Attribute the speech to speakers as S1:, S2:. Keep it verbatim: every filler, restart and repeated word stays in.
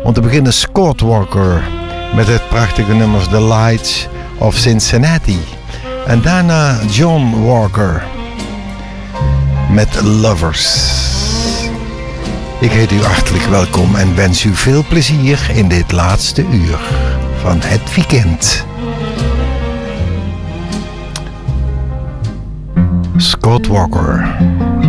S1: Om te beginnen Scott Walker met het prachtige nummer The Lights of Cincinnati. En daarna John Walker met Lovers. Ik heet u hartelijk welkom en wens u veel plezier in dit laatste uur van het weekend. Scott Walker.